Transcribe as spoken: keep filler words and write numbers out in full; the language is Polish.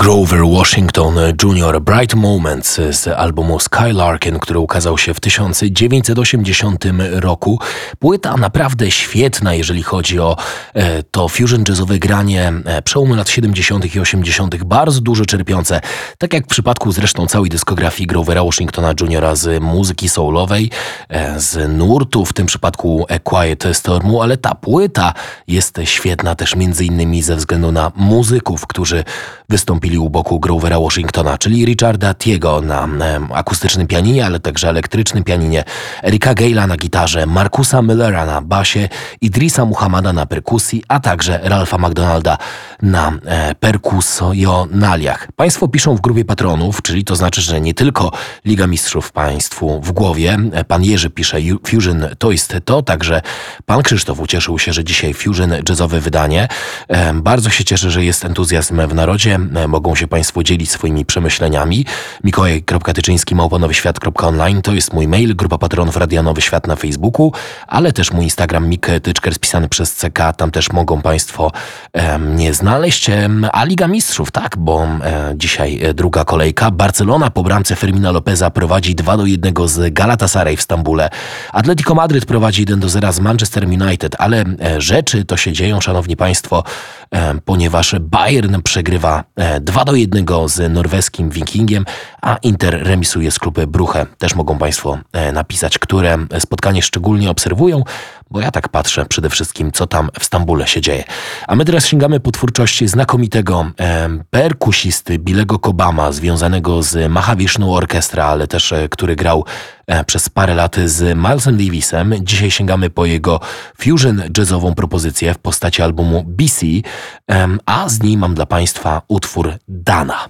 Grover Washington junior Bright Moments z albumu Skylarkin, który ukazał się w tysiąc dziewięćset osiemdziesiątym roku. Płyta naprawdę świetna, jeżeli chodzi o e, to fusion jazzowe granie e, przełomu lat siedemdziesiątych i osiemdziesiątych. Bardzo dużo czerpiące, tak jak w przypadku zresztą całej dyskografii Grovera Washingtona juniora z muzyki soulowej, e, z nurtu, w tym przypadku A Quiet Stormu, ale ta płyta jest świetna też między innymi ze względu na muzyków, którzy wystąpili u boku Grovera Washingtona, czyli Richarda Tiego na e, akustycznym pianinie, ale także elektrycznym pianinie, Erika Gale'a na gitarze, Marcusa Millera na basie, Idrisa Muhammada na perkusji, a także Ralpha McDonalda na e, perkusjonaliach. Państwo piszą w grupie patronów, czyli to znaczy, że nie tylko Liga Mistrzów Państwu w głowie. Pan Jerzy pisze, Fusion to jest to, także pan Krzysztof ucieszył się, że dzisiaj Fusion jazzowe wydanie. E, bardzo się cieszę, że jest entuzjazm w narodzie. E, mogą się Państwo dzielić swoimi przemyśleniami. mikołaj kropka tyczyński małpa nowy świat kropka online to jest mój mail, grupa patronów Radia Nowy Świat na Facebooku, ale też mój Instagram Mik Tyczker spisany przez C K, tam też mogą Państwo e, mnie znaleźć. E, a Liga Mistrzów, tak, bo e, dzisiaj e, druga kolejka. Barcelona po bramce Fermina Lopeza prowadzi dwa do jednego z Galatasaray w Stambule. Atletico Madryt prowadzi jeden do zera z Manchester United, ale e, rzeczy to się dzieją, szanowni Państwo, e, ponieważ Bayern przegrywa e, dwa do jednego z norweskim Wikingiem, a Inter remisuje z klubem Brugge. Też mogą Państwo e, napisać, które spotkanie szczególnie obserwują, bo ja tak patrzę przede wszystkim, co tam w Stambule się dzieje. A my teraz sięgamy po twórczość znakomitego e, perkusisty Billego Cobhama, związanego z Mahavishnu Orchestra, ale też e, który grał e, przez parę lat z Milesem Davisem. Dzisiaj sięgamy po jego fusion jazzową propozycję w postaci albumu B C, e, a z niej mam dla Państwa utwór Dana.